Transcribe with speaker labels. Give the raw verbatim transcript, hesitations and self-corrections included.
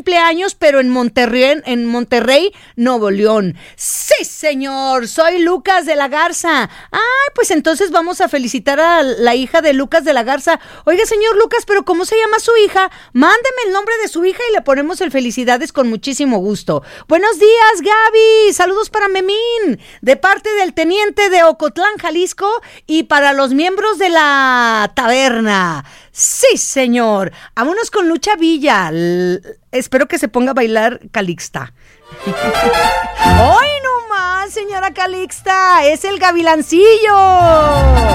Speaker 1: cumpleaños, pero en Monterrey, en Monterrey, Nuevo León. Sí, señor, soy Lucas de la Garza. Ay, pues entonces vamos a felicitar a la hija de Lucas de la Garza. Oiga, señor Lucas, pero ¿cómo se llama su hija? Mándeme el nombre de su hija y le ponemos el felicidades con muchísimo gusto. Buenos días, Gaby. Saludos para Memín, de parte del teniente de Ocotlán, Jalisco, y para los miembros de la taberna. Sí, señor. Vámonos con Lucha Villa. L- espero que se ponga a bailar Calixta. ¡Hoy no más, señora Calixta! ¡Es el Gavilancillo!